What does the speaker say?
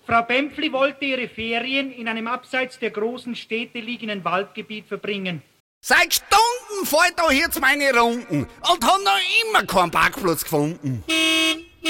Frau Bempfli wollte ihre Ferien in einem abseits der großen Städte liegenden Waldgebiet verbringen. Seit Stunden fährt da jetzt meine Runden und hab noch immer keinen Parkplatz gefunden.